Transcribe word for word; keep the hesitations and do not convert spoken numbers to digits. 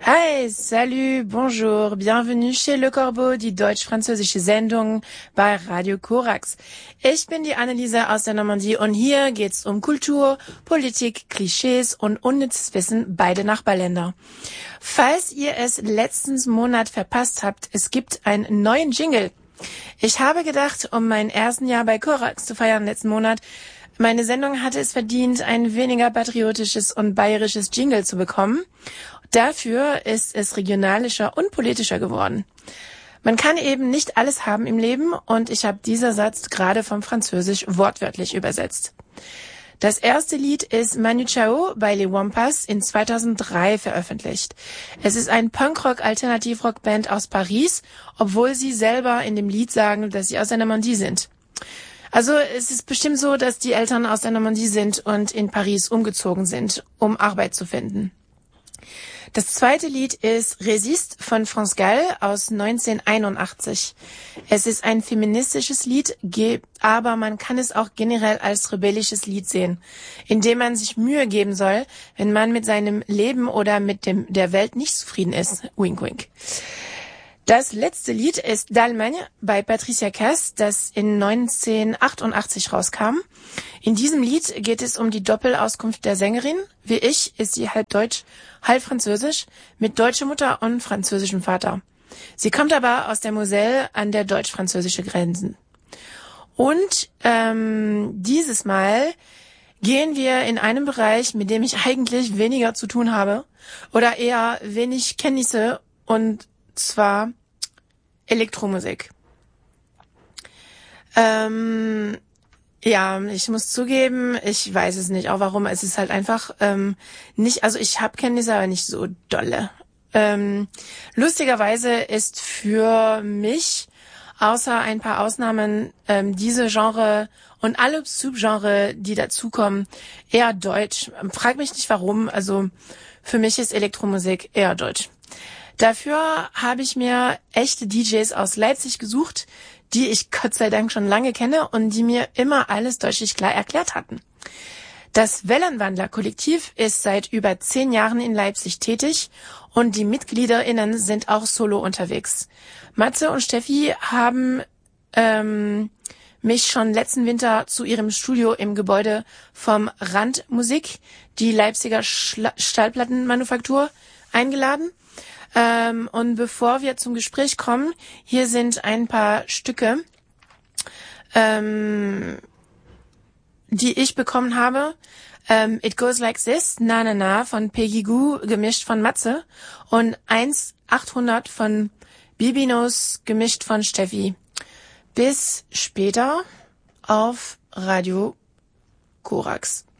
Hi, salut, bonjour, bienvenue chez Le Corbeau, die deutsch-französische Sendung bei Radio Korax. Ich bin die Anneliese aus der Normandie und hier geht's um Kultur, Politik, Klischees und unnützes Wissen beider Nachbarländer. Falls ihr es letzten Monat verpasst habt, es gibt einen neuen Jingle. Ich habe gedacht, um mein ersten Jahr bei Korax zu feiern letzten Monat, meine Sendung hatte es verdient, ein weniger patriotisches und bayerisches Jingle zu bekommen. Dafür ist es regionalischer und politischer geworden. Man kann eben nicht alles haben im Leben und ich habe dieser Satz gerade vom Französisch wortwörtlich übersetzt. Das erste Lied ist Manu Chao bei Les Wampas in zweitausenddrei veröffentlicht. Es ist ein Punkrock-Alternativrock-Band aus Paris, obwohl sie selber in dem Lied sagen, dass sie aus der Normandie sind. Also es ist bestimmt so, dass die Eltern aus der Normandie sind und in Paris umgezogen sind, um Arbeit zu finden. Das zweite Lied ist Résiste von France Gall aus neunzehnhunderteinundachtzig. Es ist ein feministisches Lied, aber man kann es auch generell als rebellisches Lied sehen, in dem man sich Mühe geben soll, wenn man mit seinem Leben oder mit dem der Welt nicht zufrieden ist. Wink, wink. Das letzte Lied ist D'Allemagne bei Patricia Cass, das in neunzehnhundertachtundachtzig rauskam. In diesem Lied geht es um die Doppelauskunft der Sängerin. Wie ich ist sie halb deutsch, halb französisch, mit deutscher Mutter und französischem Vater. Sie kommt aber aus der Moselle an der deutsch-französische Grenze. Und ähm, dieses Mal gehen wir in einen Bereich, mit dem ich eigentlich weniger zu tun habe oder eher wenig Kenntnisse, und zwar Elektromusik. Ähm, ja, ich muss zugeben, ich weiß es nicht, auch warum. Es ist halt einfach ähm, nicht, also ich habe Kenntnisse, aber nicht so dolle. Ähm, lustigerweise ist für mich, außer ein paar Ausnahmen, ähm, diese Genre und alle Subgenre, die dazukommen, eher deutsch. Frag mich nicht warum, also für mich ist Elektromusik eher deutsch. Dafür habe ich mir echte D Js aus Leipzig gesucht, die ich Gott sei Dank schon lange kenne und die mir immer alles deutlich klar erklärt hatten. Das Wellenwandler-Kollektiv ist seit über zehn Jahren in Leipzig tätig und die MitgliederInnen sind auch solo unterwegs. Matze und Steffi haben ähm, mich schon letzten Winter zu ihrem Studio im Gebäude vom Randmusik, die Leipziger Schla- Stahlplattenmanufaktur, eingeladen. Ähm, und bevor wir zum Gespräch kommen, hier sind ein paar Stücke, ähm, die ich bekommen habe. Ähm, It Goes Like This, Na Na Na von Peggy Gou, gemischt von Matze, und eins achthundert von Bibinos, gemischt von Steffi. Bis später auf Radio Korax.